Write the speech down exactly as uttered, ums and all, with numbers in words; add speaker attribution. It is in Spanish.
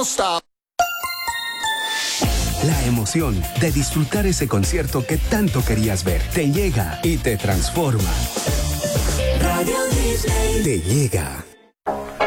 Speaker 1: won't stop.
Speaker 2: La emoción de disfrutar ese concierto que tanto querías ver te llega y te transforma.
Speaker 3: Radio Disney.
Speaker 2: Te llega.